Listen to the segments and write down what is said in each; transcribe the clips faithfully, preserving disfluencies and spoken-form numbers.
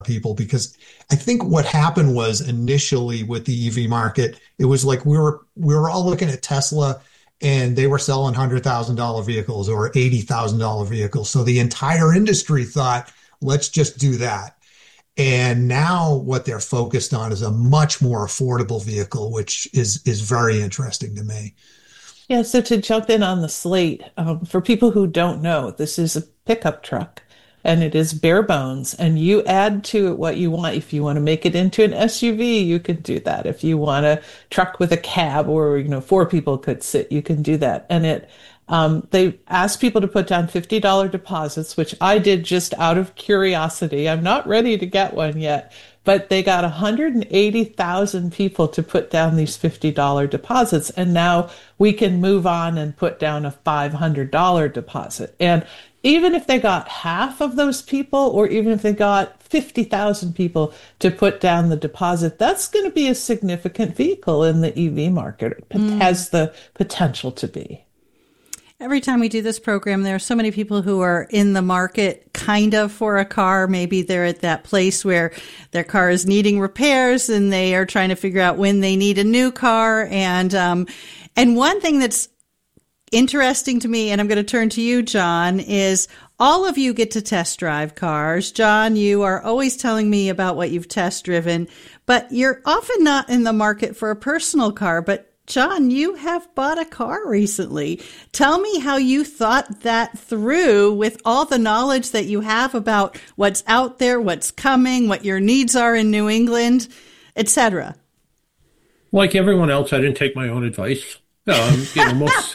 people because I think what happened was initially with the E V market, it was like we were we were all looking at Tesla and they were selling one hundred thousand dollars vehicles or eighty thousand dollars vehicles. So the entire industry thought, let's just do that. And now what they're focused on is a much more affordable vehicle, which is is very interesting to me. Yeah, so to jump in on the Slate, um, for people who don't know, this is a pickup truck and it is bare bones, and you add to it what you want. If you want to make it into an S U V, you can do that. If you want a truck with a cab where, you know, four people could sit, you can do that. And it, um, they ask people to put down fifty dollars deposits, which I did just out of curiosity. I'm not ready to get one yet, but they got one hundred eighty thousand people to put down these fifty dollars deposits. And now we can move on and put down a five hundred dollars deposit. And even if they got half of those people, or even if they got fifty thousand people to put down the deposit, that's going to be a significant vehicle in the E V market. It mm. has the potential to be. Every time we do this program, there are so many people who are in the market kind of for a car. Maybe they're at that place where their car is needing repairs and they are trying to figure out when they need a new car. And, um, and one thing that's interesting to me, and I'm going to turn to you, John, is all of you get to test drive cars. John, you are always telling me about what you've test driven, but you're often not in the market for a personal car. But John, you have bought a car recently. Tell me how you thought that through with all the knowledge that you have about what's out there, what's coming, what your needs are in New England, et cetera. Like everyone else, I didn't take my own advice. Um, you know, most,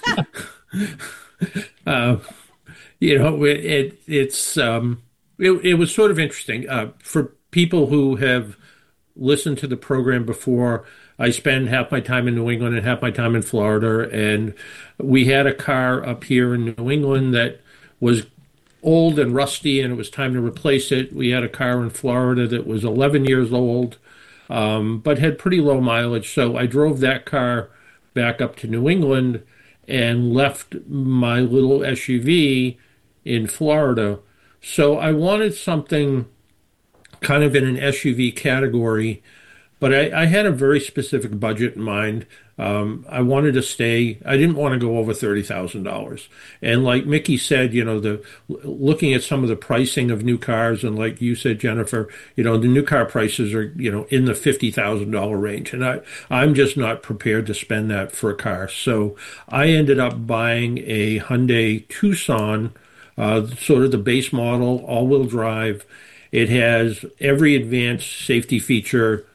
uh, you know, it, it it's um, it, it was sort of interesting uh, for people who have listened to the program before. I spend half my time in New England and half my time in Florida, and we had a car up here in New England that was old and rusty, and it was time to replace it. We had a car in Florida that was eleven years old, um, but had pretty low mileage. So I drove that car back up to New England and left my little S U V in Florida. So I wanted something kind of in an S U V category, but I, I had a very specific budget in mind. Um, I wanted to stay, I didn't want to go over thirty thousand dollars. And like Mickey said, you know, the looking at some of the pricing of new cars, and like you said, Jennifer, you know, the new car prices are, you know, in the fifty thousand dollars range. And I, I'm just not prepared to spend that for a car. So I ended up buying a Hyundai Tucson, uh, sort of the base model, all-wheel drive. It has every advanced safety feature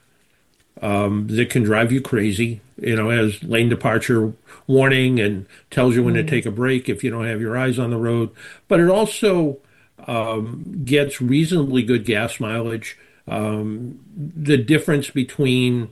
Um, that can drive you crazy. You know, has lane departure warning and tells you when mm. to take a break if you don't have your eyes on the road. But it also um, gets reasonably good gas mileage. Um, the difference between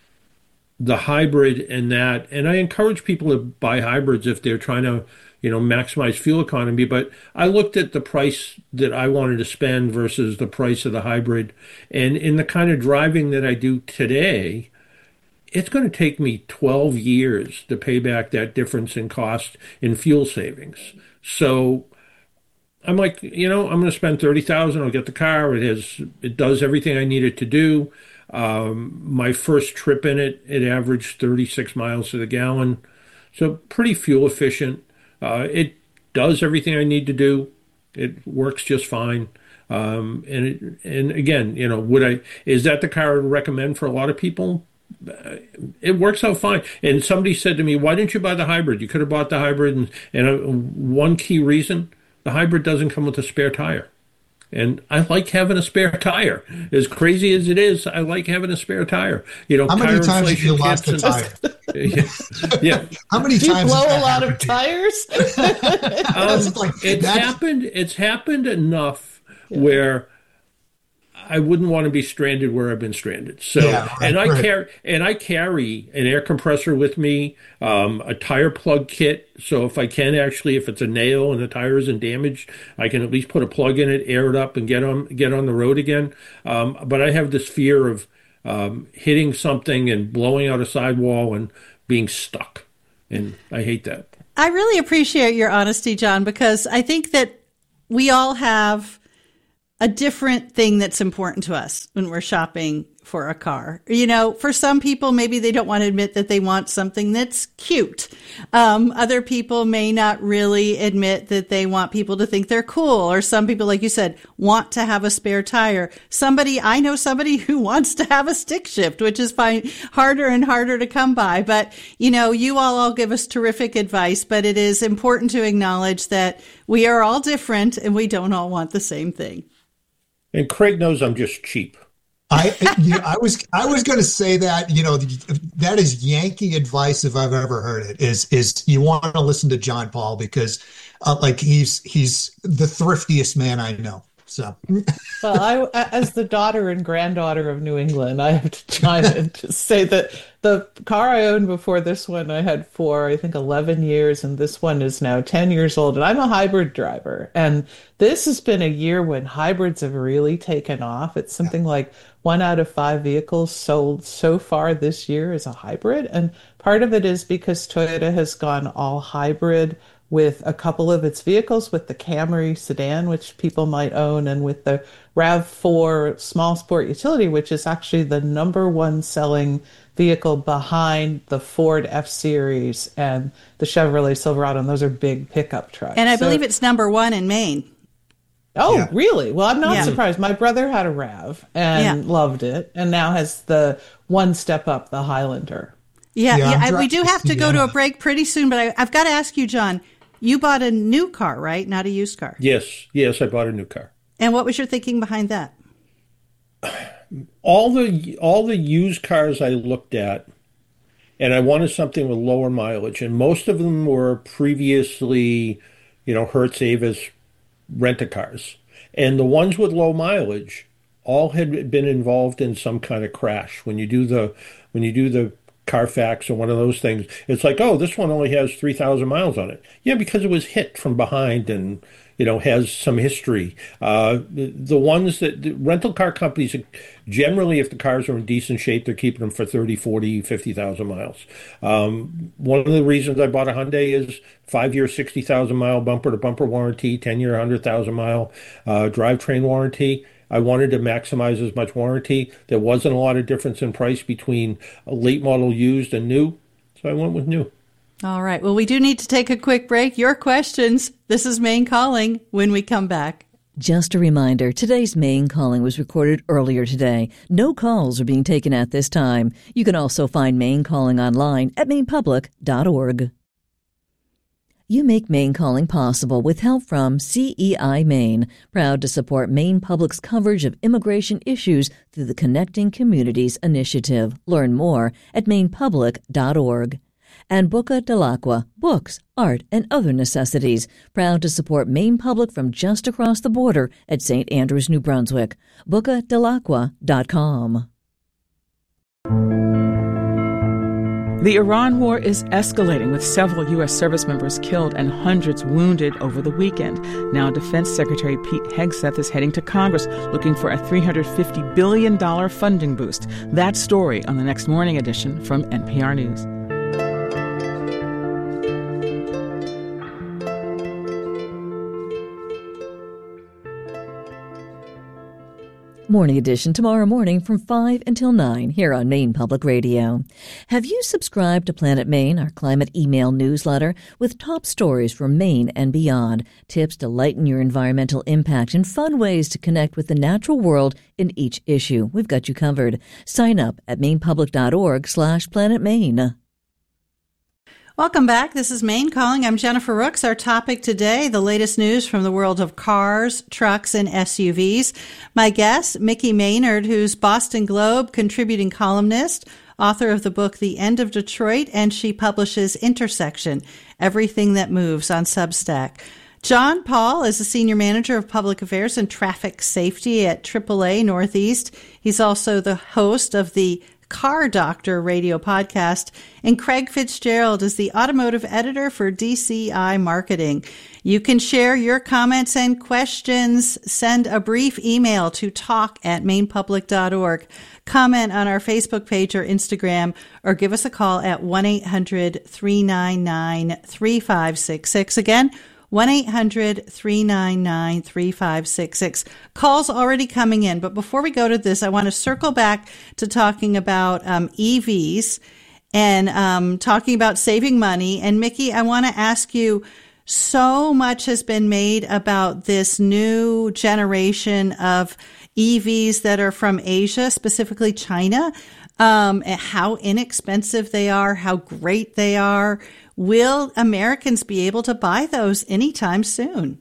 the hybrid and that, and I encourage people to buy hybrids if they're trying to, you know, maximize fuel economy. But I looked at the price that I wanted to spend versus the price of the hybrid. And in the kind of driving that I do today, it's going to take me twelve years to pay back that difference in cost in fuel savings. So I'm like, you know, I'm going to spend thirty thousand dollars. I'll get the car. It has, it does everything I need it to do. Um, my first trip in it, it averaged thirty-six miles to the gallon. So pretty fuel efficient. Uh, it does everything I need to do. It works just fine. Um, and it, and again, you know, would I, is that the car I would recommend for a lot of people? Uh, it works out fine. And somebody said to me, why didn't you buy the hybrid? You could have bought the hybrid. And, and uh, one key reason, the hybrid doesn't come with a spare tire. And I like having a spare tire. As crazy as it is, I like having a spare tire. You know, how many times have you lost a tire? yeah, yeah. How many Do you times? blow a lot of tires? um, like, it's happened. It's happened enough yeah. where I wouldn't want to be stranded where I've been stranded. So, yeah, right, and I right. carry and I carry an air compressor with me, um, a tire plug kit. So if I can actually, if it's a nail and the tire isn't damaged, I can at least put a plug in it, air it up, and get on get on the road again. Um, but I have this fear of um, hitting something and blowing out a sidewall and being stuck, and I hate that. I really appreciate your honesty, John, because I think that we all have a different thing that's important to us when we're shopping for a car. You know, for some people, maybe they don't want to admit that they want something that's cute. Um, other people may not really admit that they want people to think they're cool. Or some people, like you said, want to have a spare tire. Somebody, I know somebody who wants to have a stick shift, which is fine, harder and harder to come by. But, you know, you all all give us terrific advice, but it is important to acknowledge that we are all different and we don't all want the same thing. And Craig knows I'm just cheap. I you know, I was I was going to say that, you know, that is Yankee advice if I've ever heard it. Is is you want to listen to John Paul because uh, like he's he's the thriftiest man I know. So, well, I, as the daughter and granddaughter of New England, I have to chime in to say that the car I owned before this one, I had for, I think, eleven years, and this one is now ten years old. And I'm a hybrid driver. And this has been a year when hybrids have really taken off. It's something like one out of five vehicles sold so far this year is a hybrid. And part of it is because Toyota has gone all hybrid with a couple of its vehicles, with the Camry sedan, which people might own, and with the RAV four small sport utility, which is actually the number one selling vehicle behind the Ford F-Series and the Chevrolet Silverado. And those are big pickup trucks. And I so, believe it's number one in Maine. Oh, yeah. Really? Well, I'm not yeah. surprised. My brother had a RAV and yeah. loved it, and now has the one step up, the Highlander. Yeah, yeah, yeah I, we do have to go to a break pretty soon, but I, I've got to ask you, John, you bought a new car, right? Not a used car. Yes, yes, I bought a new car. And what was your thinking behind that? All the all the used cars I looked at, and I wanted something with lower mileage, and most of them were previously, you know, Hertz Avis rent-a-cars. And the ones with low mileage all had been involved in some kind of crash. When you do the when you do the Carfax or one of those things, it's like, oh, this one only has three thousand miles on it. Yeah, because it was hit from behind and, you know, has some history. Uh, the, the ones that the rental car companies, generally, if the cars are in decent shape, they're keeping them for thirty, forty, fifty thousand miles. Um, one of the reasons I bought a Hyundai is five-year, sixty thousand mile bumper-to-bumper warranty, ten-year, one hundred thousand mile uh, drivetrain warranty. I wanted to maximize as much warranty. There wasn't a lot of difference in price between a late model used and new, so I went with new. All right. Well, we do need to take a quick break. Your questions. This is Maine Calling when we come back. Just a reminder, today's Maine Calling was recorded earlier today. No calls are being taken at this time. You can also find Maine Calling online at maine public dot org. You make Maine Calling possible with help from C E I Maine, proud to support Maine Public's coverage of immigration issues through the Connecting Communities Initiative. Learn more at maine public dot org. And Boca dell'Acqua, books, art, and other necessities, proud to support Maine Public from just across the border at Saint Andrews, New Brunswick. boca dell'acqua dot com. The Iran war is escalating, with several U S service members killed and hundreds wounded over the weekend. Now Defense Secretary Pete Hegseth is heading to Congress looking for a three hundred fifty billion dollars funding boost. That story on the next morning edition from N P R News. Morning edition tomorrow morning from five until nine here on Maine Public Radio. Have you subscribed to Planet Maine, our climate email newsletter, with top stories from Maine and beyond, tips to lighten your environmental impact, and fun ways to connect with the natural world in each issue? We've got you covered. Sign up at maine public dot org slash planet maine. Welcome back. This is Maine Calling. I'm Jennifer Rooks. Our topic today, the latest news from the world of cars, trucks, and S U Vs. My guest, Mickey Maynard, who's Boston Globe contributing columnist, author of the book The End of Detroit, and she publishes Intersection, Everything That Moves on Substack. John Paul is a senior manager of public affairs and traffic safety at triple A Northeast. He's also the host of the Car Doctor radio podcast, and Craig Fitzgerald is the automotive editor for D C I Marketing. You can share your comments and questions. Send a brief email to talk at maine public dot org. Comment on our Facebook page or Instagram, or give us a call at one eight hundred three nine nine three five six six. Again, one eight hundred three nine nine three five six six. Calls already coming in. But before we go to this, I want to circle back to talking about um, E Vs and um, talking about saving money. And Mickey, I want to ask you, so much has been made about this new generation of E Vs that are from Asia, specifically China, um, and how inexpensive they are, how great they are. Will Americans be able to buy those anytime soon?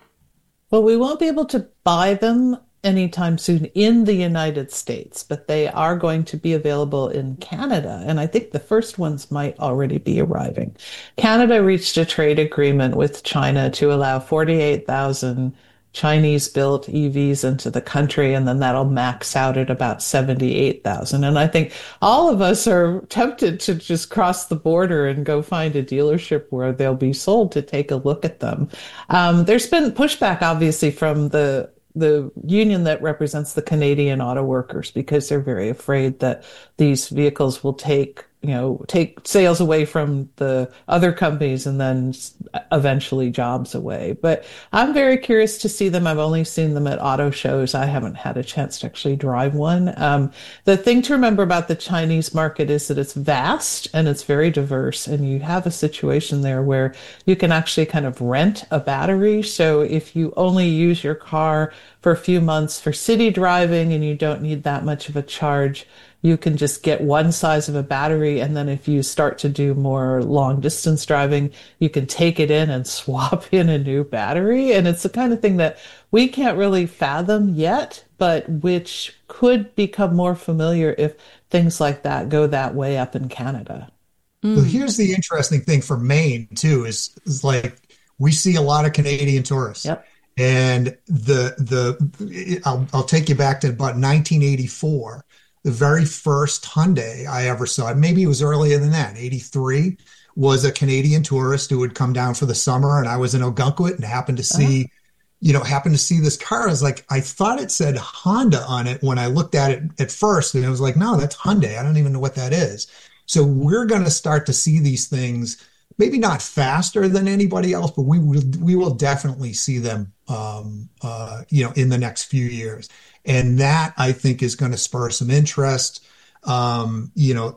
Well, we won't be able to buy them anytime soon in the United States, but they are going to be available in Canada. And I think the first ones might already be arriving. Canada reached a trade agreement with China to allow forty-eight thousand Chinese-built E Vs into the country, and then that'll max out at about seventy-eight thousand. And I think all of us are tempted to just cross the border and go find a dealership where they'll be sold to take a look at them. Um, there's been pushback, obviously, from the the union that represents the Canadian auto workers, because they're very afraid that these vehicles will take, you know, take sales away from the other companies and then eventually jobs away. But I'm very curious to see them. I've only seen them at auto shows. I haven't had a chance to actually drive one. Um, the thing to remember about the Chinese market is that it's vast and it's very diverse. And you have a situation there where you can actually kind of rent a battery. So if you only use your car for a few months for city driving and you don't need that much of a charge, you can just get one size of a battery. And then if you start to do more long distance driving, you can take it in and swap in a new battery. And it's the kind of thing that we can't really fathom yet, but which could become more familiar if things like that go that way up in Canada. Mm. Well, here's the interesting thing for Maine too, is, is like we see a lot of Canadian tourists. Yep. And the, the, I'll, I'll take you back to about nineteen eighty-four. The very first Hyundai I ever saw, maybe it was earlier than that, eighty-three, was a Canadian tourist who would come down for the summer, and I was in Ogunquit and happened to see, uh-huh. you know, happened to see this car. I was like, I thought it said Honda on it when I looked at it at first, and it was like, no, that's Hyundai. I don't even know what that is. So we're going to start to see these things, maybe not faster than anybody else, but we will, we will definitely see them, um, uh, you know, in the next few years. And that, I think, is going to spur some interest. Um, you know,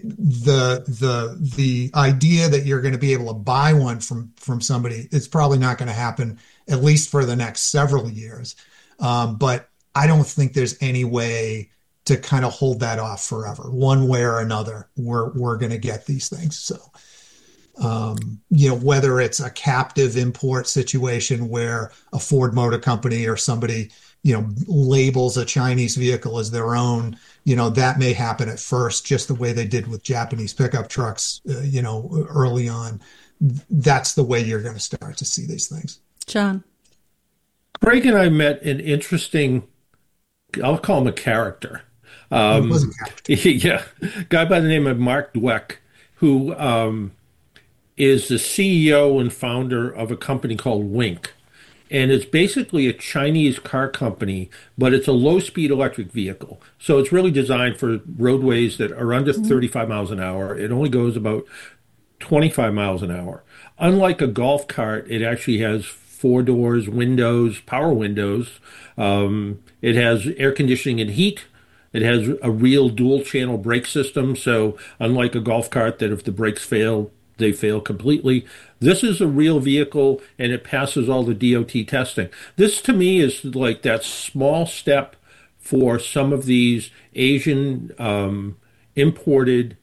the the the idea that you're going to be able to buy one from from somebody, it's probably not going to happen, at least for the next several years. Um, but I don't think there's any way to kind of hold that off forever. One way or another, we're we're going to get these things. So, um, you know, whether it's a captive import situation where a Ford Motor Company or somebody, you know, labels a Chinese vehicle as their own, you know, that may happen at first, just the way they did with Japanese pickup trucks, uh, you know, early on. That's the way you're going to start to see these things. John. Craig and I met an interesting, I'll call him a character. Um, it was a character. Yeah, guy by the name of Mark Dweck, who um, is the C E O and founder of a company called Wink. And it's basically a Chinese car company, but it's a low-speed electric vehicle. So it's really designed for roadways that are under mm-hmm. thirty-five miles an hour. It only goes about twenty-five miles an hour. Unlike a golf cart, it actually has four doors, windows, power windows. Um, it has air conditioning and heat. It has a real dual-channel brake system. So unlike a golf cart that if the brakes fail, they fail completely. This is a real vehicle, and it passes all the D O T testing. This, to me, is like that small step for some of these Asian um, imported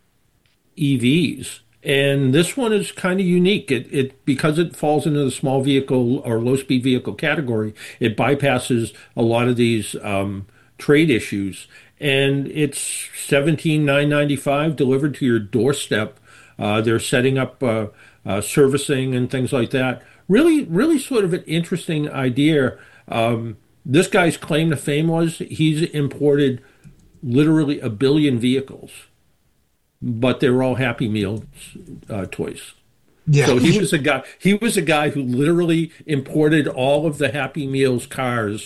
E Vs. And this one is kind of unique. It, it because it falls into the small vehicle or low-speed vehicle category, it bypasses a lot of these um, trade issues. And it's seventeen thousand nine hundred ninety-five dollars delivered to your doorstep. Uh, they're setting up uh, uh, servicing and things like that. Really, really sort of an interesting idea. Um, this guy's claim to fame was he's imported literally a billion vehicles, but they were all Happy Meal uh, toys. Yeah. So he was a guy. He was a guy who literally imported all of the Happy Meals cars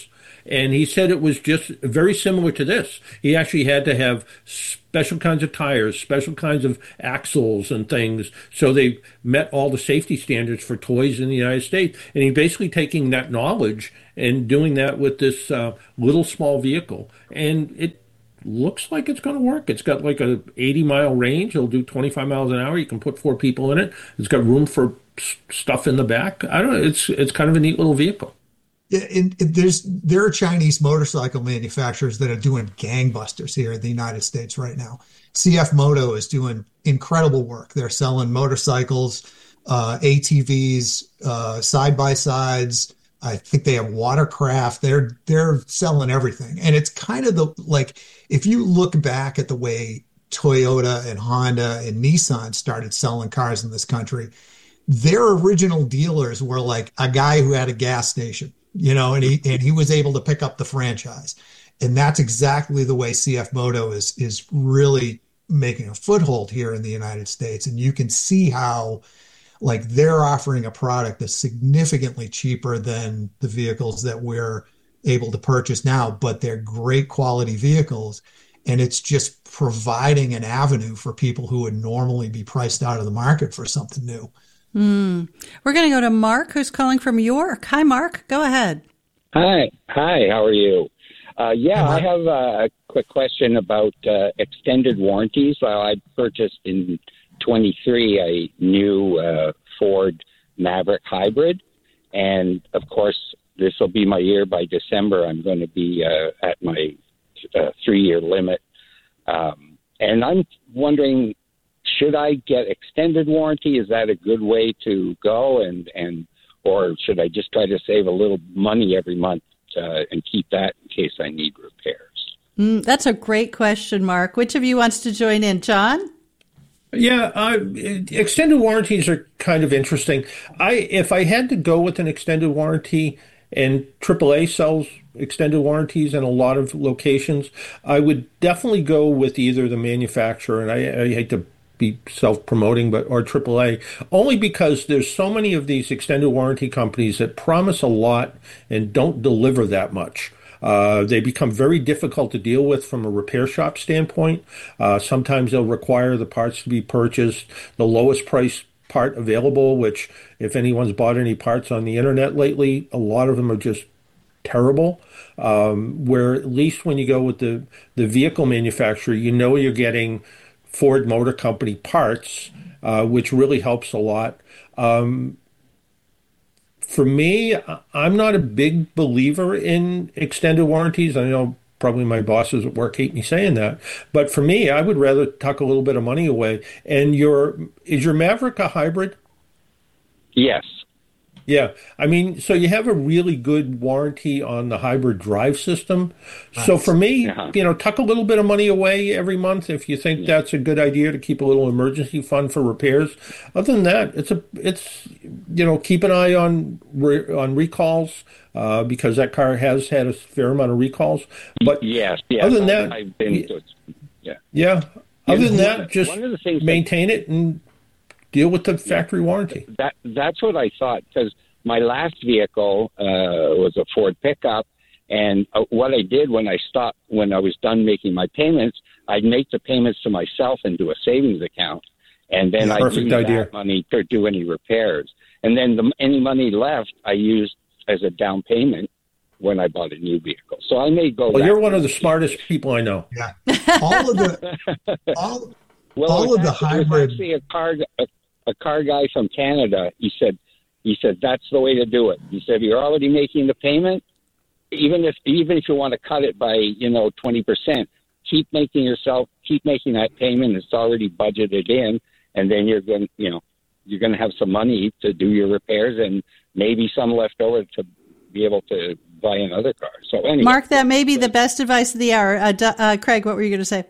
And he said it was just very similar to this. He actually had to have special kinds of tires, special kinds of axles and things, so they met all the safety standards for toys in the United States. And he's basically taking that knowledge and doing that with this uh, little small vehicle. And it looks like it's going to work. It's got like a eighty mile range. It'll do twenty-five miles an hour. You can put four people in it. It's got room for stuff in the back. I don't know. It's it's kind of a neat little vehicle. And there's there are Chinese motorcycle manufacturers that are doing gangbusters here in the United States right now. C F Moto is doing incredible work. They're selling motorcycles, uh, A T Vs, uh, side by sides. I think they have watercraft. They're they're selling everything, and it's kind of the like if you look back at the way Toyota and Honda and Nissan started selling cars in this country, their original dealers were like a guy who had a gas station. You know, and he and he was able to pick up the franchise, and that's exactly the way C F Moto is is really making a foothold here in the United States. And you can see how, like, they're offering a product that's significantly cheaper than the vehicles that we're able to purchase now, but they're great quality vehicles, and it's just providing an avenue for people who would normally be priced out of the market for something new. Mm. We're going to go to Mark, who's calling from York. Hi, Mark. Go ahead. Hi. Hi. How are you? Uh, yeah, Hi, I have a quick question about uh, extended warranties. Well, I purchased in twenty-three a new uh, Ford Maverick hybrid. And, of course, this will be my year. By December, I'm going to be uh, at my uh, three-year limit. Um, and I'm wondering, should I get extended warranty? Is that a good way to go? And, and or should I just try to save a little money every month uh, and keep that in case I need repairs? Mm, that's a great question, Mark. Which of you wants to join in? John? Yeah, uh, extended warranties are kind of interesting. I if I had to go with an extended warranty, and triple A sells extended warranties in a lot of locations, I would definitely go with either the manufacturer, and I, I hate to be self-promoting, but or triple A, only because there's so many of these extended warranty companies that promise a lot and don't deliver that much. Uh, they become very difficult to deal with from a repair shop standpoint. Uh, sometimes they'll require the parts to be purchased the lowest price part available, which if anyone's bought any parts on the internet lately, a lot of them are just terrible. Um, where at least when you go with the, the vehicle manufacturer, you know you're getting Ford Motor Company parts, uh, which really helps a lot. Um, for me, I'm not a big believer in extended warranties. I know probably my bosses at work hate me saying that, but for me, I would rather tuck a little bit of money away. And your is your Maverick a hybrid? Yes. Yeah, I mean, so you have a really good warranty on the hybrid drive system. Right. So for me, uh-huh. you know, tuck a little bit of money away every month if you think yeah. that's a good idea to keep a little emergency fund for repairs. Other than that, it's a, it's, you know, keep an eye on re, on recalls uh, because that car has had a fair amount of recalls. But yes, yes, other than that, I've been to, yeah, yeah. Other than that, just one of the things maintain that, it and deal with the factory warranty. That that's what I thought, because my last vehicle uh, was a Ford pickup, and uh, what I did when I stopped, when I was done making my payments, I'd make the payments to myself into a savings account, and then yeah, I'd use that money to do any repairs. And then the, any money left, I used as a down payment when I bought a new vehicle. So I may go. Well, you're one of the smartest people I know. Yeah, all of the all, well, all of the actually, hybrid. Actually, a car a, a car guy from Canada. He said. He said, that's the way to do it. He said, you're already making the payment. Even if even if you want to cut it by, you know, twenty percent, keep making yourself, keep making that payment. It's already budgeted in. And then you're going, you know, you're going to have some money to do your repairs and maybe some left over to be able to buy another car. So anyway. Mark, that may be the best advice of the hour. Uh, uh, Craig, what were you going to say?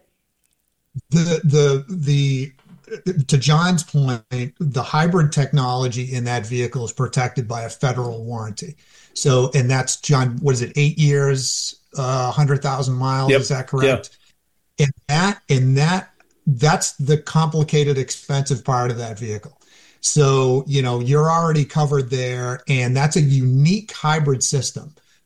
The, the, the, To John's point, the hybrid technology in that vehicle is protected by a federal warranty. So, and that's, John, what is it, eight years, uh, one hundred thousand miles, yep. Is that correct? Yep. And that, and that, that's the complicated, expensive part of that vehicle. So, you know, you're already covered there, and that's a unique hybrid system.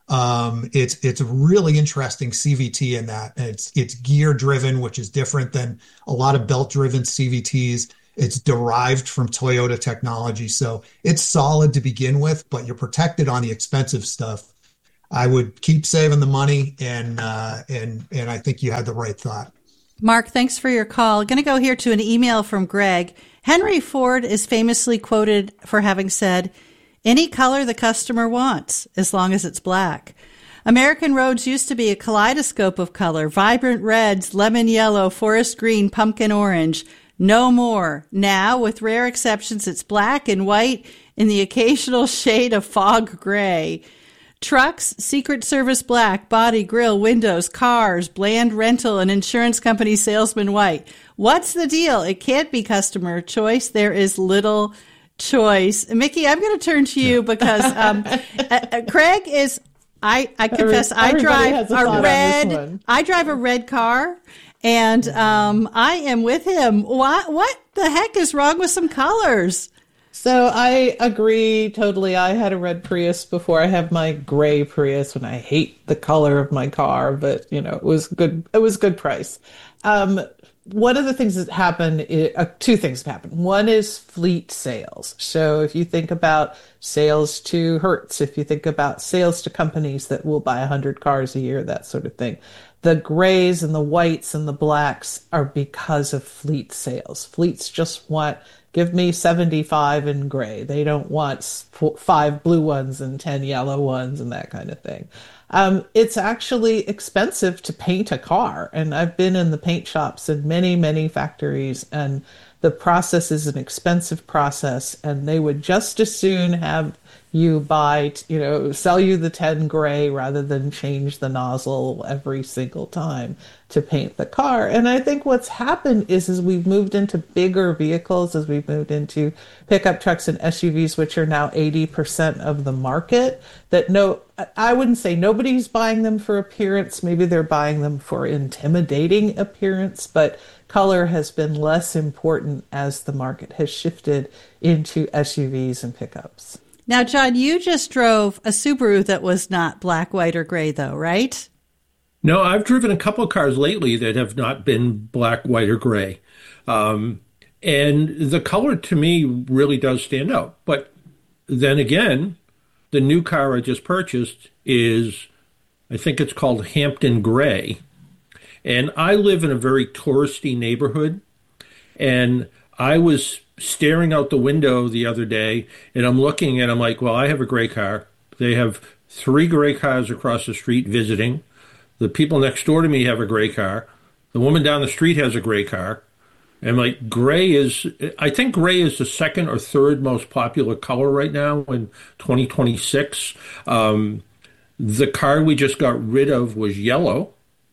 Um, it's it's a really interesting C V T in that it's it's gear driven, which is different than a lot of belt driven C V Ts. It's derived from Toyota technology, so it's solid to begin with, but you're protected on the expensive stuff. I would keep saving the money, and uh, and and I think you had the right thought. Mark, thanks for your call. Going to go here to an email from Greg. Henry Ford is famously quoted for having said, "Any color the customer wants, as long as it's black." American roads used to be a kaleidoscope of color, vibrant reds, lemon yellow, forest green, pumpkin orange. No more. Now, with rare exceptions, it's black and white in the occasional shade of fog gray. Trucks, Secret Service black, body, grille, windows, cars, bland rental, and insurance company salesman white. What's the deal? It can't be customer choice. There is little choice. Mickey, I'm going to turn to you because um, uh, Craig is, I, I confess, Every, I drive a, a red, I drive a red car. And um, I am with him. What, what the heck is wrong with some colors? So I agree totally. I had a red Prius before. I have my gray Prius, and I hate the color of my car, but you know, it was good. It was good price. Um, one of the things that happened, is, uh, two things have happened. One is fleet sales. So if you think about sales to Hertz, if you think about sales to companies that will buy one hundred cars a year, that sort of thing, the grays and the whites and the blacks are because of fleet sales. Fleets just want, give me seventy-five in gray. They don't want five blue ones and ten yellow ones and that kind of thing. Um, it's actually expensive to paint a car. And I've been in the paint shops in many, many factories, and the process is an expensive process, and they would just as soon have you buy, you know, sell you the ten gray rather than change the nozzle every single time to paint the car. And I think what's happened is, is we've moved into bigger vehicles, as we've moved into pickup trucks and S U Vs, which are now eighty percent of the market, that no, I wouldn't say nobody's buying them for appearance. Maybe they're buying them for intimidating appearance, but color has been less important as the market has shifted into S U Vs and pickups. Now, John, you just drove a Subaru that was not black, white, or gray, though, right? No, I've driven a couple of cars lately that have not been black, white, or gray. Um, and the color to me really does stand out. But then again, the new car I just purchased is, I think it's called Hampton Gray. And I live in a very touristy neighborhood. And I was staring out the window the other day, and I'm looking and I'm like, well, I have a gray car. They have three gray cars across the street visiting. The people next door to me have a gray car. The woman down the street has a gray car. And like, gray is, I think gray is the second or third most popular color right now in twenty twenty-six. Um, the car we just got rid of was yellow.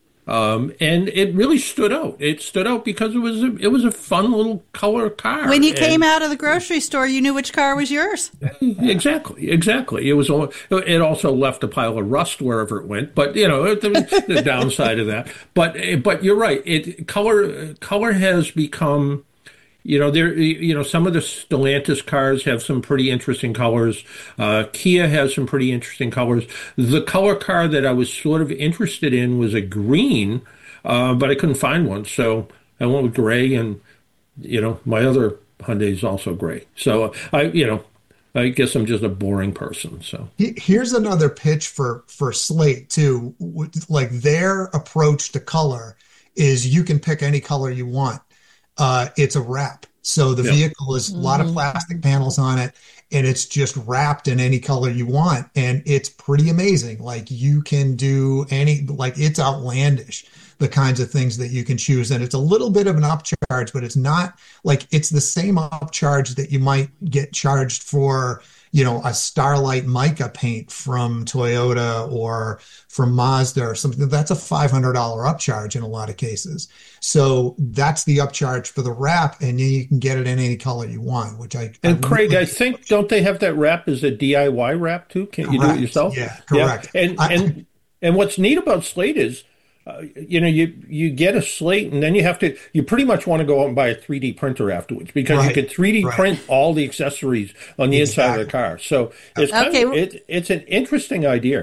Um, and it really stood out. It stood out because it was a, it was a fun little color car. When you and came out of the grocery store, you knew which car was yours. Exactly, exactly. It was. It also left a pile of rust wherever it went. But you know, the, the downside of that. But but you're right. It color color has become. You know, there. You know, some of the Stellantis cars have some pretty interesting colors. Uh, Kia has some pretty interesting colors. The color car that I was sort of interested in was a green, uh, but I couldn't find one, so I went with gray. And you know, my other Hyundai is also gray. So I, you know, I guess I'm just a boring person. So here's another pitch for for Slate too. Like, their approach to color is you can pick any color you want. Uh, it's a wrap. So the yep. vehicle is a lot of plastic panels on it, and it's just wrapped in any color you want. And it's pretty amazing. Like, you can do any, like, it's outlandish, the kinds of things that you can choose. And it's a little bit of an upcharge, but it's not like, it's the same upcharge that you might get charged for, you know, a Starlight mica paint from Toyota or from Mazda or something. That's a five hundred dollars upcharge in a lot of cases. So that's the upcharge for the wrap, and then you can get it in any color you want, which I And I Craig, really I think, don't they have that wrap as a D I Y wrap too? Can't you do it yourself? Yeah, correct. Yeah. And, I, and, and what's neat about Slate is, Uh, you know, you you get a slate, and then you have to, you pretty much want to go out and buy a three D printer afterwards, because right. you can three D right. print all the accessories on the exactly. inside of the car. So it's okay. kind of, it, it's an interesting idea.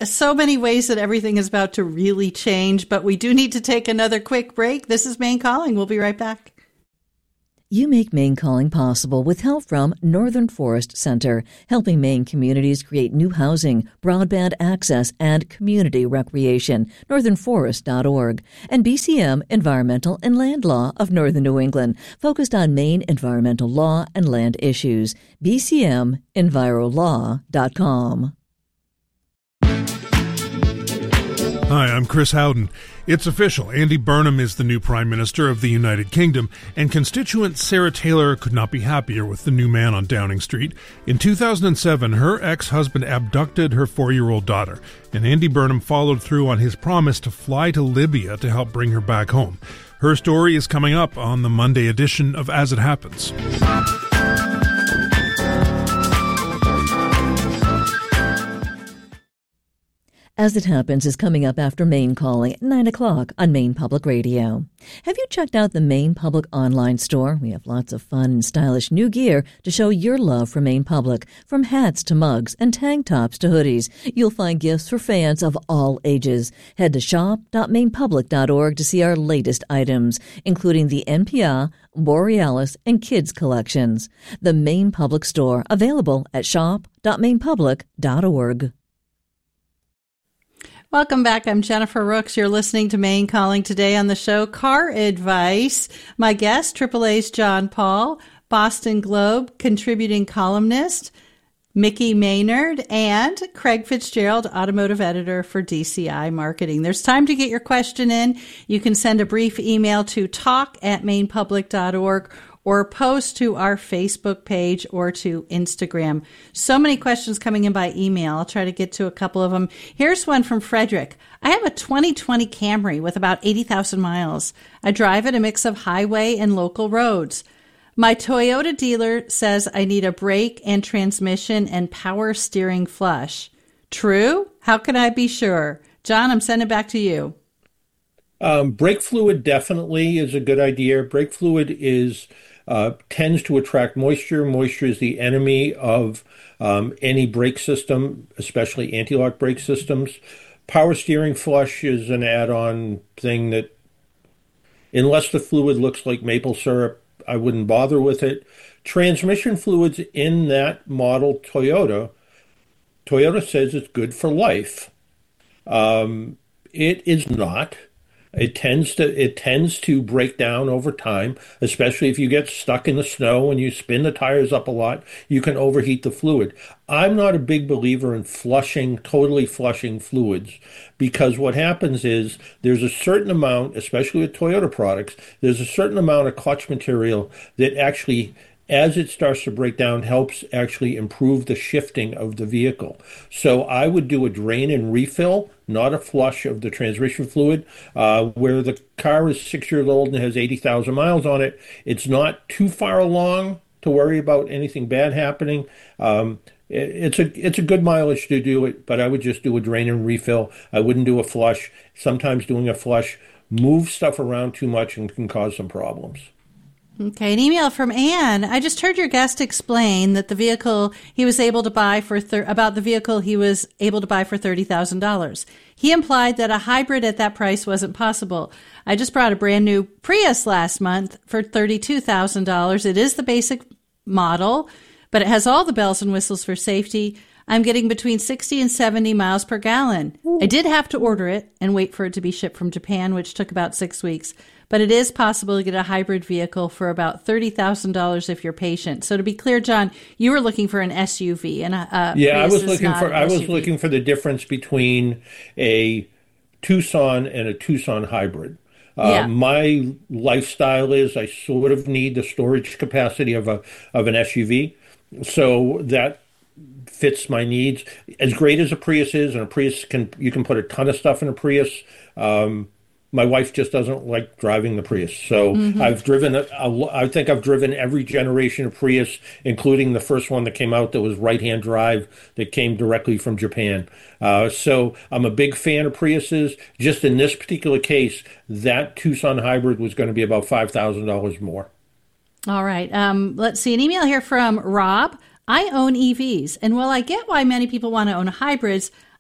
so many ways that everything is about to really change, but we do need to take another quick break. This is Maine Calling. We'll be right back. You make Maine Calling possible with help from Northern Forest Center, helping Maine communities create new housing, broadband access, and community recreation. northern forest dot org. And B C M Environmental and Land Law of Northern New England, focused on Maine environmental law and land issues. B C M enviro law dot com. Hi, I'm Chris Howden. It's official. Andy Burnham is the new Prime Minister of the United Kingdom, and constituent Sarah Taylor could not be happier with the new man on Downing Street. In two thousand seven, her ex-husband abducted her four-year-old daughter, and Andy Burnham followed through on his promise to fly to Libya to help bring her back home. Her story is coming up on the Monday edition of As It Happens. As It Happens is coming up after Maine Calling at nine o'clock on Maine Public Radio. Have you checked out the Maine Public online store? We have lots of fun and stylish new gear to show your love for Maine Public, from hats to mugs and tank tops to hoodies. You'll find gifts for fans of all ages. Head to shop dot maine public dot org to see our latest items, including the N P R, Borealis, and Kids collections. The Maine Public Store, available at shop dot maine public dot org. Welcome back. I'm Jennifer Rooks. You're listening to Maine Calling. Today on the show, car advice. My guest, triple A's John Paul, Boston Globe contributing columnist, Mickey Maynard, and Craig Fitzgerald, automotive editor for D C I Marketing. There's time to get your question in. You can send a brief email to talk at maine public dot org or post to our Facebook page or to Instagram. So many questions coming in by email. I'll try to get to a couple of them. Here's one from Frederick. I have a twenty twenty Camry with about eighty thousand miles. I drive it a mix of highway and local roads. My Toyota dealer says I need a brake and transmission and power steering flush. True? How can I be sure? John, I'm sending it back to you. Um, brake fluid definitely is a good idea. Brake fluid is uh, tends to attract moisture. Moisture is the enemy of um, any brake system, especially anti-lock brake systems. Power steering flush is an add-on thing that, unless the fluid looks like maple syrup, I wouldn't bother with it. Transmission fluids in that model Toyota, Toyota says it's good for life. Um, it is not. It tends to it tends to break down over time, especially if you get stuck in the snow and you spin the tires up a lot, you can overheat the fluid. I'm not a big believer in flushing, totally flushing fluids, because what happens is there's a certain amount, especially with Toyota products, there's a certain amount of clutch material that actually, as it starts to break down, helps actually improve the shifting of the vehicle. So I would do a drain and refill, not a flush of the transmission fluid. Uh, where the car is six years old and has eighty thousand miles on it, it's not too far along to worry about anything bad happening. Um, it, it's a it's a good mileage to do it, but I would just do a drain and refill. I wouldn't do a flush. Sometimes doing a flush moves stuff around too much and can cause some problems. Okay, an email from Anne. I just heard your guest explain that the vehicle he was able to buy for thir- about the vehicle he was able to buy for thirty thousand dollars. He implied that a hybrid at that price wasn't possible. I just brought a brand new Prius last month for thirty-two thousand dollars. It is the basic model, but it has all the bells and whistles for safety. I'm getting between sixty and seventy miles per gallon. I did have to order it and wait for it to be shipped from Japan, which took about six weeks. But it is possible to get a hybrid vehicle for about thirty thousand dollars if you're patient. So to be clear, John, you were looking for an S U V, and a, a yeah, Prius I was looking for I S U V. was looking for the difference between a Tucson and a Tucson hybrid. Uh, yeah. My lifestyle is I sort of need the storage capacity of a of an S U V, so that fits my needs. As great as a Prius is, and a Prius can you can put a ton of stuff in a Prius. Um, My wife just doesn't like driving the Prius. So mm-hmm. I've driven, a, a, I think I've driven every generation of Prius, including the first one that came out that was right-hand drive that came directly from Japan. Uh, so I'm a big fan of Priuses. Just in this particular case, that Tucson hybrid was going to be about five thousand dollars more. All right. Um, let's see. An email here from Rob. I own E Vs, and while I get why many people want to own hybrids,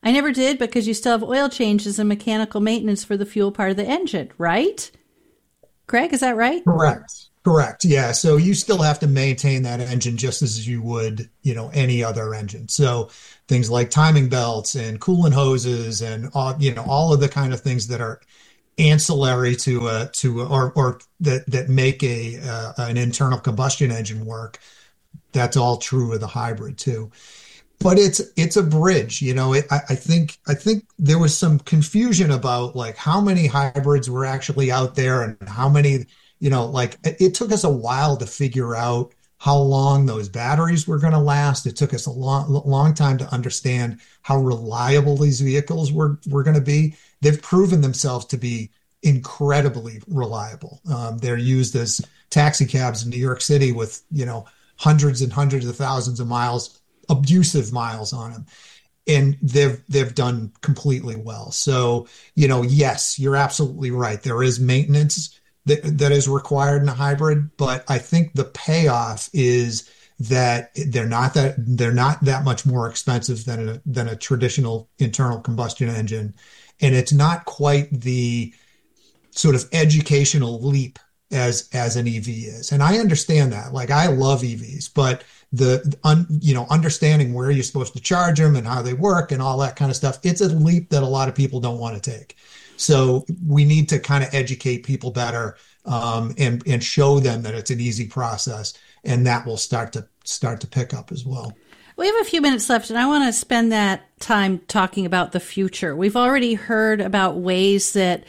I never did because you still have oil changes and mechanical maintenance for the fuel part of the engine, right? Craig, is that right? Correct. Correct. Yeah. So you still have to maintain that engine just as you would, you know, any other engine. So things like timing belts and coolant hoses and all, you know, all of the kind of things that are ancillary to uh to or or that that make a uh, an internal combustion engine work. That's all true of the hybrid too. But it's it's a bridge, you know. It, I, I think I think there was some confusion about like how many hybrids were actually out there and how many. You know, like it took us a while to figure out how long those batteries were going to last. It took us a long, long time to understand how reliable these vehicles were, were going to be. They've proven themselves to be incredibly reliable. Um, they're used as taxi cabs in New York City with, you know, hundreds and hundreds of thousands of miles, abusive miles on them. And they've they've done completely well. So, you know, yes, you're absolutely right. There is maintenance that that is required in a hybrid, but I think the payoff is that they're not that they're not that much more expensive than a than a traditional internal combustion engine, and it's not quite the sort of educational leap as as an E V is. And I understand that. Like I love E Vs, but the un, you know understanding where you're supposed to charge them and how they work and all that kind of stuff, it's a leap that a lot of people don't want to take. So we need to kind of educate people better um, and and show them that it's an easy process, and that will start to start to pick up as well. We have a few minutes left, and I want to spend that time talking about the future. We've already heard about ways that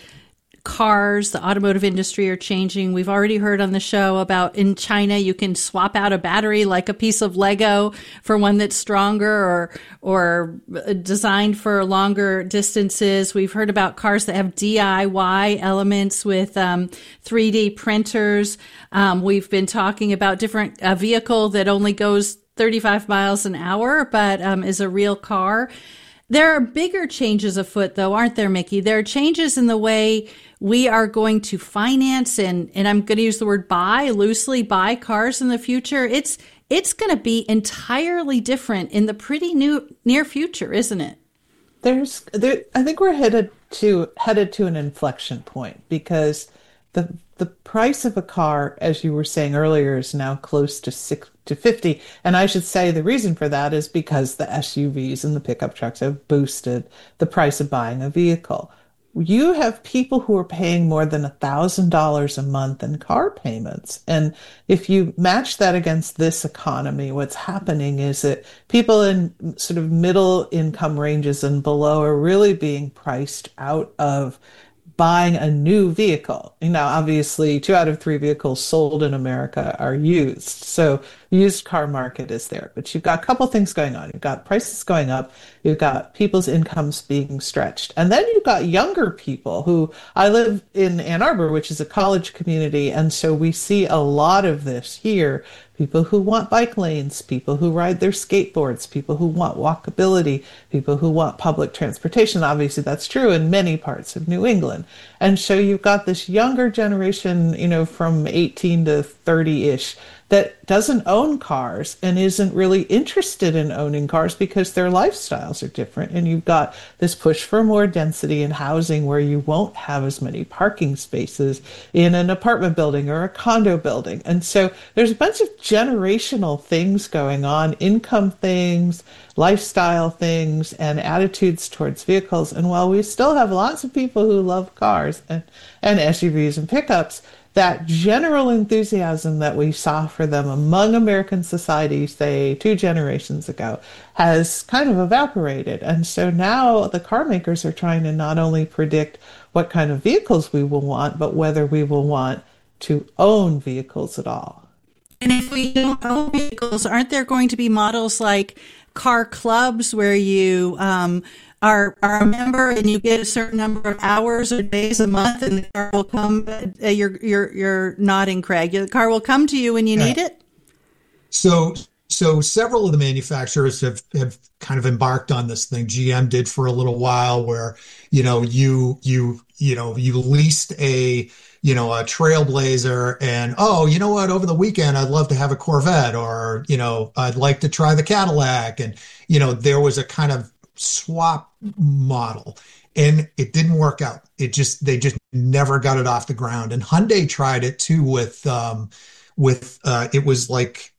cars, the automotive industry are changing. We've already heard on the show about in China, you can swap out a battery like a piece of Lego for one that's stronger or, or designed for longer distances. We've heard about cars that have D I Y elements with um, three D printers. Um, we've been talking about different a vehicle that only goes thirty-five miles an hour, but um, is a real car. There are bigger changes afoot, though, aren't there, Mickey? There are changes in the way we are going to finance and, and I'm going to use the word buy, loosely buy cars in the future. It's it's going to be entirely different in the pretty new near future, isn't it? There's, there, I think we're headed to headed to an inflection point because the the price of a car, as you were saying earlier, is now close to six to fifty. And I should say the reason for that is because the S U Vs and the pickup trucks have boosted the price of buying a vehicle. You have people who are paying more than one thousand dollars a month in car payments. And if you match that against this economy, what's happening is that people in sort of middle income ranges and below are really being priced out of buying a new vehicle. You know, obviously two out of three vehicles sold in America are used. So the used car market is there, but you've got a couple things going on. You've got prices going up. You've got people's incomes being stretched. And then you've got younger people who, I live in Ann Arbor, which is a college community. And so we see a lot of this here. People who want bike lanes, people who ride their skateboards, people who want walkability, people who want public transportation. Obviously, that's true in many parts of New England. And so you've got this younger generation, you know, from eighteen to thirty-ish, that doesn't own cars and isn't really interested in owning cars because their lifestyles are different. And you've got this push for more density in housing where you won't have as many parking spaces in an apartment building or a condo building. And so there's a bunch of generational things going on, income things, lifestyle things, and attitudes towards vehicles. And while we still have lots of people who love cars and, and S U Vs and pickups, that general enthusiasm that we saw for them among American society, say, two generations ago, has kind of evaporated. And so now the car makers are trying to not only predict what kind of vehicles we will want, but whether we will want to own vehicles at all. And if we don't own vehicles, aren't there going to be models like car clubs where you um, are, are a member and you get a certain number of hours or days a month and the car will come, uh, you're, you're, you're nodding, Craig, the car will come to you when you need it? So, so several of the manufacturers have, have kind of embarked on this thing. G M did for a little while where, you know, you, you, you know, you leased a, you know, a Trailblazer and, oh, you know what, over the weekend, I'd love to have a Corvette or, you know, I'd like to try the Cadillac. And, you know, there was a kind of swap model, and it didn't work out. It just they just never got it off the ground. And Hyundai tried it too with um, with uh, it was like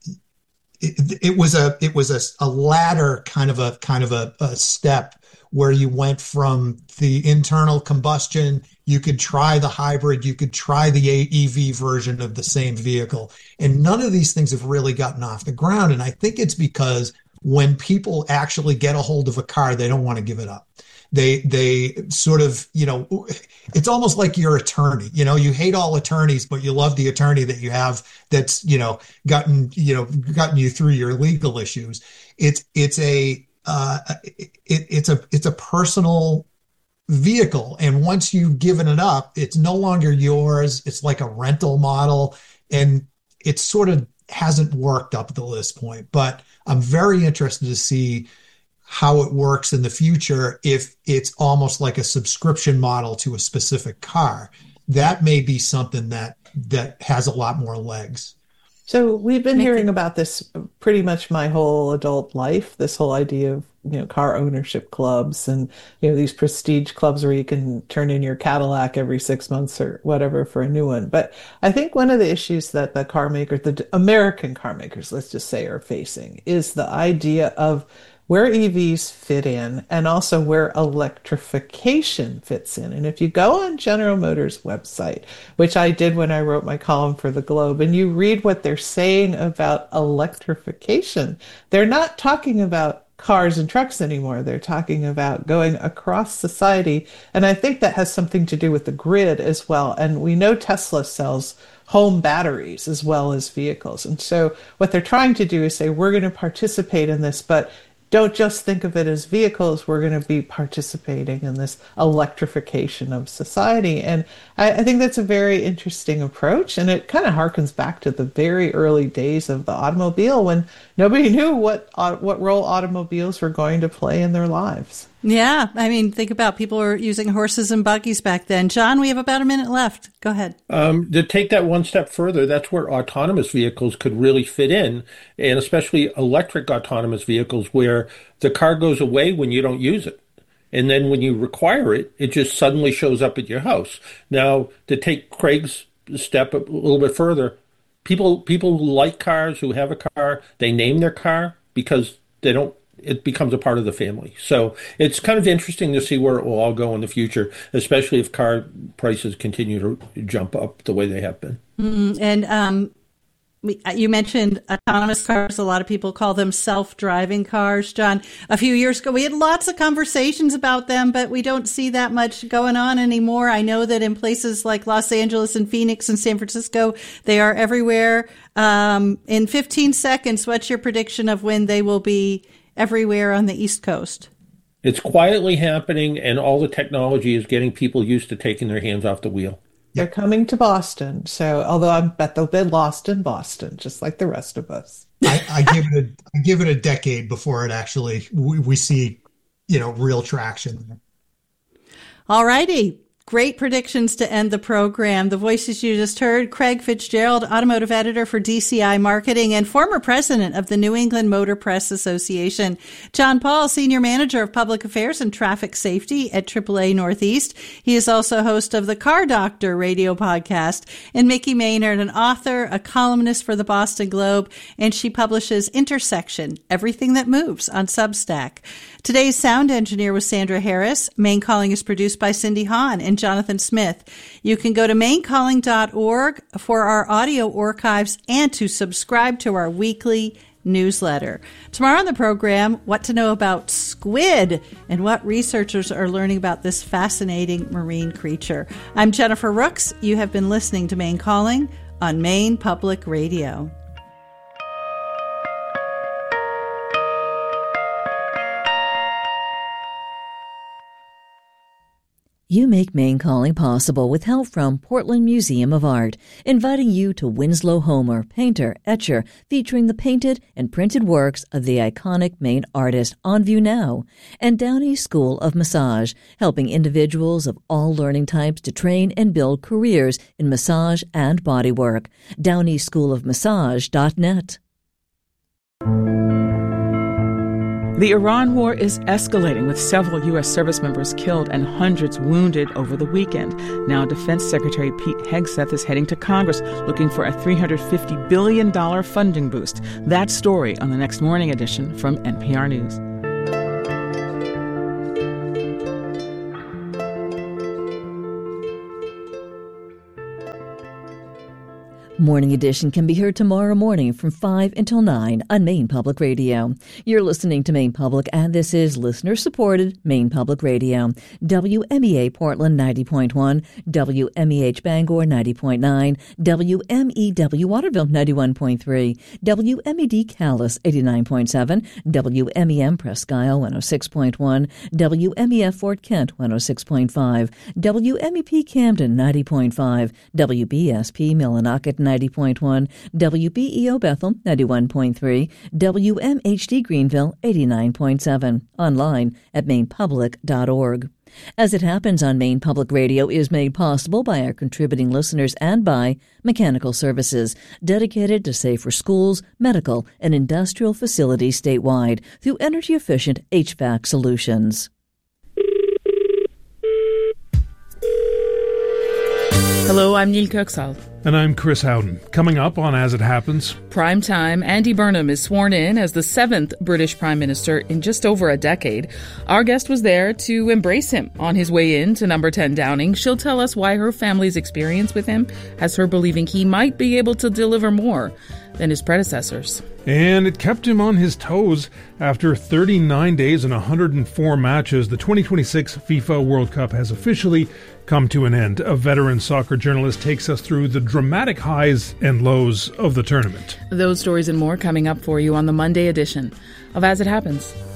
it, it was a it was a, a ladder kind of a kind of a, a step where you went from the internal combustion, you could try the hybrid, you could try the E V version of the same vehicle. And none of these things have really gotten off the ground. And I think it's because when people actually get a hold of a car, they don't want to give it up. They, they sort of, you know, it's almost like your attorney, you know, you hate all attorneys, but you love the attorney that you have that's, you know, gotten, you know, gotten you through your legal issues. It's, it's a, uh, it, it's a, it's a personal vehicle. And once you've given it up, it's no longer yours. It's like a rental model, and it sort of hasn't worked up to this point, but I'm very interested to see how it works in the future. If it's almost like a subscription model to a specific car, that may be something that, that has a lot more legs. So we've been hearing about this pretty much my whole adult life, this whole idea of, you know, car ownership clubs and, you know, these prestige clubs where you can turn in your Cadillac every six months or whatever for a new one. But I think one of the issues that the car makers, the American car makers, let's just say, are facing is the idea of where E Vs fit in and also where electrification fits in. And if you go on General Motors' website, which I did when I wrote my column for the Globe, and you read what they're saying about electrification, they're not talking about cars and trucks anymore. They're talking about going across society. And I think that has something to do with the grid as well. And we know Tesla sells home batteries as well as vehicles. And so what they're trying to do is say, we're going to participate in this, but don't just think of it as vehicles. We're going to be participating in this electrification of society. And I, I think that's a very interesting approach. And it kind of harkens back to the very early days of the automobile when nobody knew what uh, what role automobiles were going to play in their lives. Yeah. I mean, think about people were using horses and buggies back then. John, we have about a minute left. Go ahead. Um, to take that one step further, that's where autonomous vehicles could really fit in, and especially electric autonomous vehicles where the car goes away when you don't use it. And then when you require it, it just suddenly shows up at your house. Now, to take Craig's step a little bit further, people people who like cars, who have a car, they name their car because they don't, it becomes a part of the family. So it's kind of interesting to see where it will all go in the future, especially if car prices continue to jump up the way they have been. Mm-hmm. And um, we, you mentioned autonomous cars. A lot of people call them self-driving cars. John, a few years ago, we had lots of conversations about them, but we don't see that much going on anymore. I know that in places like Los Angeles and Phoenix and San Francisco, they are everywhere. Um, in fifteen seconds, what's your prediction of when they will be everywhere on the East Coast? It's quietly happening, and all the technology is getting people used to taking their hands off the wheel. They're coming to Boston. So, although I bet they'll be lost in Boston, just like the rest of us. I, I give it a I give it a decade before it actually we, we see, you know, real traction. All righty. Great predictions to end the program. The voices you just heard, Craig Fitzgerald, automotive editor for D C I Marketing and former president of the New England Motor Press Association. John Paul, senior manager of public affairs and traffic safety at triple A Northeast. He is also host of the Car Doctor radio podcast. And Mickey Maynard, an author, a columnist for the Boston Globe, and she publishes Intersection, Everything That Moves on Substack. Today's sound engineer was Sandra Harris. Main Calling is produced by Cindy Hahn and Jonathan Smith. You can go to main calling dot org for our audio archives and to subscribe to our weekly newsletter. Tomorrow on the program, what to know about squid and what researchers are learning about this fascinating marine creature. I'm Jennifer Rooks. You have been listening to Main Calling on Maine Public Radio. You make Maine Calling possible with help from Portland Museum of Art, inviting you to Winslow Homer, painter, etcher, featuring the painted and printed works of the iconic Maine artist on view now, and Downey School of Massage, helping individuals of all learning types to train and build careers in massage and bodywork. downey school of massage dot net. The Iran war is escalating with several U S service members killed and hundreds wounded over the weekend. Now, Defense Secretary Pete Hegseth is heading to Congress looking for a three hundred fifty billion dollars funding boost. That story on the next morning edition from N P R News. Morning Edition can be heard tomorrow morning from five until nine on Maine Public Radio. You're listening to Maine Public, and this is listener-supported Maine Public Radio. W M E A Portland ninety point one, W M E H Bangor ninety point nine, W M E W Waterville ninety-one point three, W M E D Calais eighty-nine point seven, W M E M Presque Isle one oh six point one, W M E F Fort Kent one oh six point five, W M E P Camden ninety point five, W B S P Millinocket ninety point one, W B E O Bethel ninety-one point three, W M H D Greenville eighty-nine point seven, online at maine public dot org. As It Happens on Maine Public Radio is made possible by our contributing listeners and by Mechanical Services, dedicated to safer schools, medical, and industrial facilities statewide through energy-efficient H V A C solutions. Hello, I'm Neil Kirksall. And I'm Chris Howden. Coming up on As It Happens. Primetime, Andy Burnham is sworn in as the seventh British Prime Minister in just over a decade. Our guest was there to embrace him on his way in to number ten Downing. She'll tell us why her family's experience with him has her believing he might be able to deliver more than his predecessors. And it kept him on his toes. After thirty-nine days and one hundred four matches, the twenty twenty-six FIFA World Cup has officially come to an end. A veteran soccer journalist takes us through the dramatic highs and lows of the tournament. Those stories and more coming up for you on the Monday edition of As It Happens.